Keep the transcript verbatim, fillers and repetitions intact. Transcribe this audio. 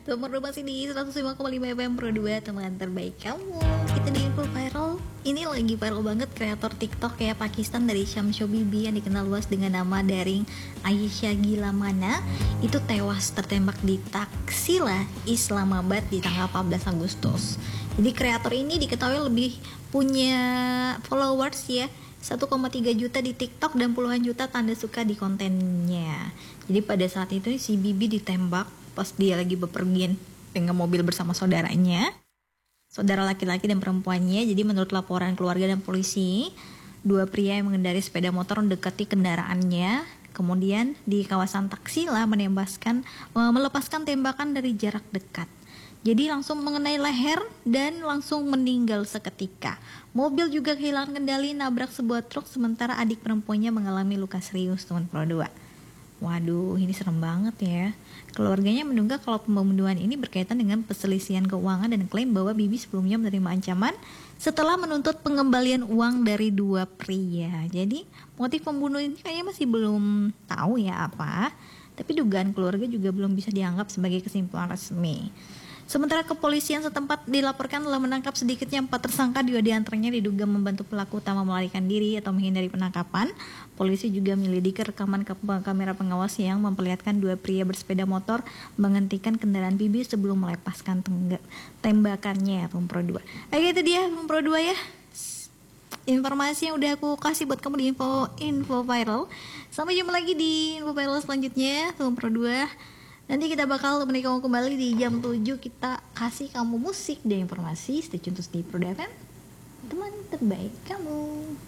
Nomor dua masih di seratus lima koma lima F M Pro dua, teman terbaik kamu. Kita di info viral. Ini lagi viral banget kreator TikTok kayak Pakistan dari Syamsho Bibi yang dikenal luas dengan nama daring Aisyah Gilamana itu tewas tertembak di Taxila, Islamabad di tanggal empat belas Agustus. Jadi kreator ini diketahui lebih punya followers ya, satu koma tiga juta di TikTok dan puluhan juta tanda suka di kontennya. Jadi pada saat itu si Bibi ditembak pas dia lagi bepergian dengan mobil bersama saudaranya, saudara laki-laki dan perempuannya. Jadi menurut laporan keluarga dan polisi, dua pria yang mengendarai sepeda motor mendekati kendaraannya, kemudian di kawasan Taksila menembaskan, melepaskan tembakan dari jarak dekat. Jadi langsung mengenai leher dan langsung meninggal seketika. Mobil juga kehilangan kendali, nabrak sebuah truk, sementara adik perempuannya mengalami luka serius, teman Pro dua. Waduh, ini serem banget ya. Keluarganya menduga kalau pembunuhan ini berkaitan dengan perselisihan keuangan dan klaim bahwa Bibi sebelumnya menerima ancaman setelah menuntut pengembalian uang dari dua pria. Jadi motif pembunuhan ini kayaknya masih belum tahu ya apa, tapi dugaan keluarga juga belum bisa dianggap sebagai kesimpulan resmi. Sementara kepolisian setempat dilaporkan telah menangkap sedikitnya empat tersangka, dua diantaranya diduga membantu pelaku utama melarikan diri atau menghindari penangkapan. Polisi juga menyelidiki rekaman kamera pengawas yang memperlihatkan dua pria bersepeda motor menghentikan kendaraan Bibi sebelum melepaskan tembakannya. Pro dua. Oke, itu dia Pro dua ya. Informasi yang udah aku kasih buat kamu di info info viral. Sampai jumpa lagi di info viral selanjutnya, Pro dua. Nanti kita bakal menemani kamu kembali di jam tujuh. Kita kasih kamu musik dan informasi. Stay tune terus di Pro dua F M, teman terbaik kamu.